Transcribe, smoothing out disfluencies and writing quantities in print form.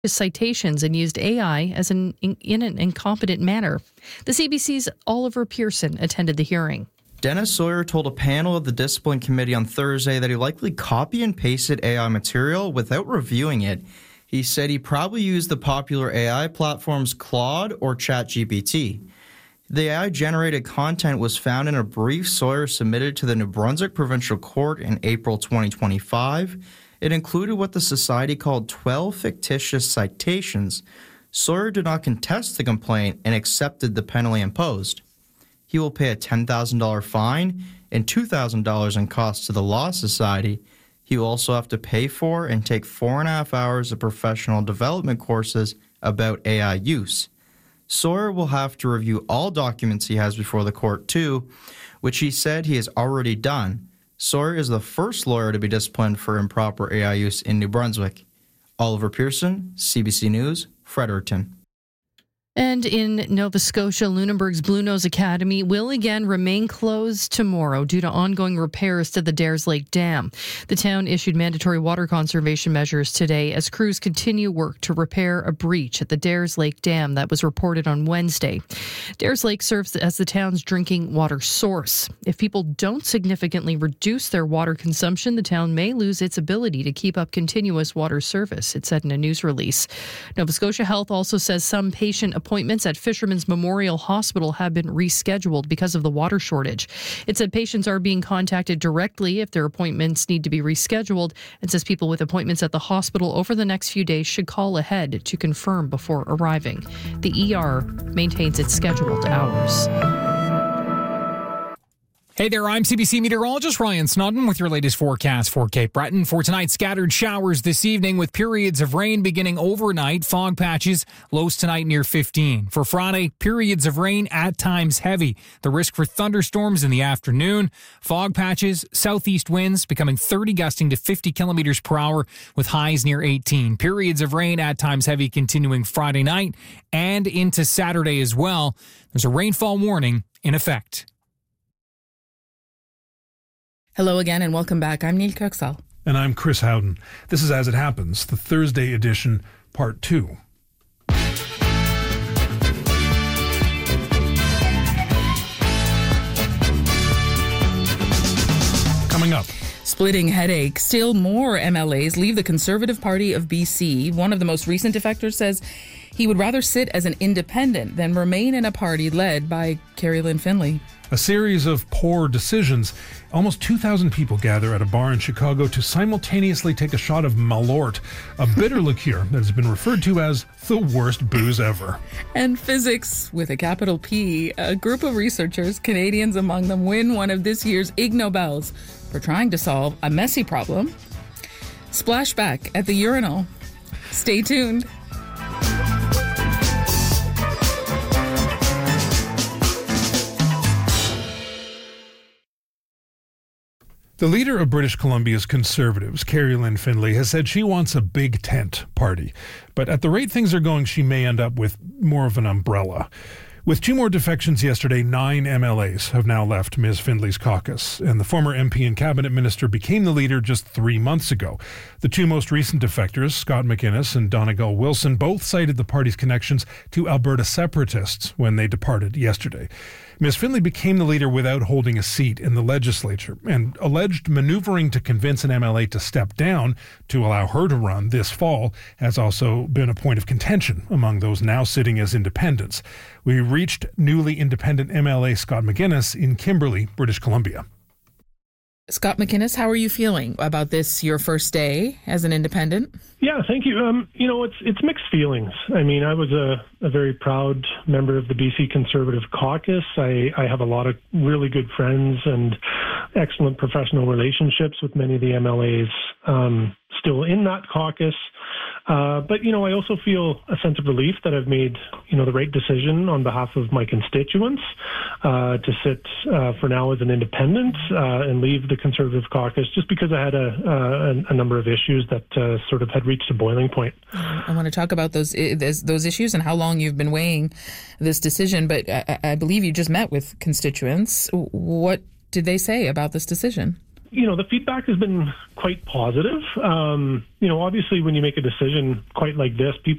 citations and used AI in an incompetent manner. The CBC's Oliver Pearson attended the hearing. Dennis Sawyer told a panel of the Discipline Committee on Thursday that he likely copy and pasted AI material without reviewing it. He said he probably used the popular AI platforms Claude or ChatGPT. The AI-generated content was found in a brief Sawyer submitted to the New Brunswick Provincial Court in April 2025. It included what the society called 12 fictitious citations. Sawyer did not contest the complaint and accepted the penalty imposed. He will pay a $10,000 fine and $2,000 in costs to the Law Society. He will also have to pay for and take 4.5 hours of professional development courses about AI use. Sawyer will have to review all documents he has before the court too, which he said he has already done. Sawyer is the first lawyer to be disciplined for improper AI use in New Brunswick. Oliver Pearson, CBC News, Fredericton. And in Nova Scotia, Lunenburg's Bluenose Academy will again remain closed tomorrow due to ongoing repairs to the Dares Lake Dam. The town issued mandatory water conservation measures today as crews continue work to repair a breach at the Dares Lake Dam that was reported on Wednesday. Dares Lake serves as the town's drinking water source. If people don't significantly reduce their water consumption, the town may lose its ability to keep up continuous water service, it said in a news release. Nova Scotia Health also says some patient appointments at Fisherman's Memorial Hospital have been rescheduled because of the water shortage. It said patients are being contacted directly if their appointments need to be rescheduled, and says people with appointments at the hospital over the next few days should call ahead to confirm before arriving. The ER maintains its scheduled hours. Hey there, I'm CBC meteorologist Ryan Snodden with your latest forecast for Cape Breton. For tonight, scattered showers this evening with periods of rain beginning overnight, fog patches, lows tonight near 15. For Friday, periods of rain at times heavy. The risk for thunderstorms in the afternoon. Fog patches, southeast winds becoming 30 gusting to 50 kilometers per hour with highs near 18. Periods of rain at times heavy continuing Friday night and into Saturday as well. There's a rainfall warning in effect. Hello again and welcome back. I'm Neil Kirksall. And I'm Chris Howden. This is As It Happens, the Thursday edition, Part 2. Coming up. Splitting headache. Still more MLAs leave the Conservative Party of BC. One of the most recent defectors says he would rather sit as an independent than remain in a party led by Kerry Lynn Finlay. A series of poor decisions. Almost 2,000 people gather at a bar in Chicago to simultaneously take a shot of Malort, a bitter liqueur that has been referred to as the worst booze ever. And physics with a capital P. A group of researchers, Canadians among them, win one of this year's Ig Nobels for trying to solve a messy problem. Splashback at the urinal. Stay tuned. The leader of British Columbia's Conservatives, Kerry Lynn Finlay, has said she wants a big tent party. But at the rate things are going, she may end up with more of an umbrella. With 2 more defections yesterday, 9 MLAs have now left Ms. Finlay's caucus, and the former MP and cabinet minister became the leader just 3 months ago. The 2 most recent defectors, Scott McInnes and Donegal Wilson, both cited the party's connections to Alberta separatists when they departed yesterday. Ms. Finlay became the leader without holding a seat in the legislature, and alleged maneuvering to convince an MLA to step down to allow her to run this fall has also been a point of contention among those now sitting as independents. We reached newly independent MLA Scott McInnes in Kimberley, British Columbia. Scott McInnes, how are you feeling about this, your first day as an independent? Yeah, thank you. It's mixed feelings. I mean, I was a very proud member of the BC Conservative Caucus. I have a lot of really good friends and excellent professional relationships with many of the MLAs still in that caucus. But I also feel a sense of relief that I've made, the right decision on behalf of my constituents to sit for now as an independent and leave the Conservative caucus just because I had a number of issues that sort of had reached a boiling point. I want to talk about those issues and how long you've been weighing this decision, but I believe you just met with constituents. What did they say about this decision? the feedback has been quite positive. Obviously when you make a decision quite like this, people